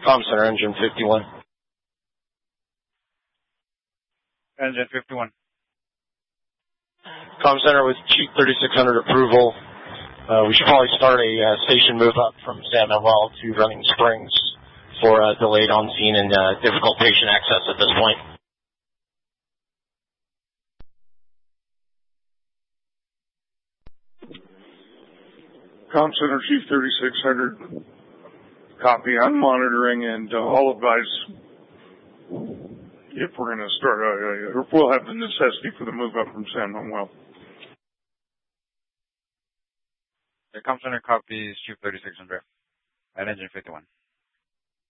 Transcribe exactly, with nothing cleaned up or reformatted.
Comm Center, Engine fifty-one. Engine fifty-one. Comm Center with Chief thirty-six hundred approval. Uh, we should probably start a uh, station move up from San Manuel to Running Springs for uh, delayed on-scene and uh, difficult patient access at this point. Comm Center, Chief thirty-six hundred. Copy. I'm monitoring, and uh, I'll advise if we're going to start, uh, uh, we'll have the necessity for the move up from San Manuel. The Comm Center copies Chief thirty-six hundred at Engine fifty-one.